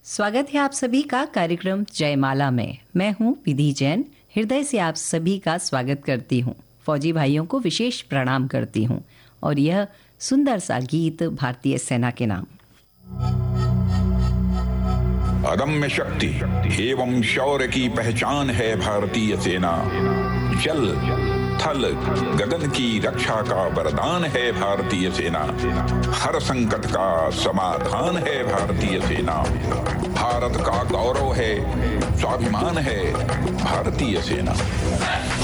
स्वागत है आप सभी का कार्यक्रम जयमाला में। मैं हूं विधि जैन। हृदय से आप सभी का स्वागत करती हूं। फौजी भाइयों को विशेष प्रणाम करती हूं और यह सुंदर सा गीत भारतीय सेना के नाम। अदम्य शक्ति एवं शौर्य की पहचान है भारतीय सेना। जल थल गगन की रक्षा का वरदान है भारतीय सेना। हर संकट का समाधान है भारतीय सेना। भारत का गौरव है, स्वाभिमान है भारतीय सेना।